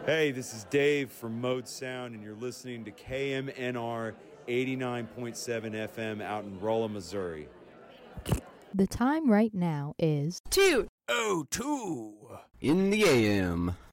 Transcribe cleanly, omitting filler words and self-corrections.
Hey, this is Dave from Mode Sound, and you're listening to KMNR 89.7 FM out in Rolla, Missouri. The time right now is 2:02 in the AM.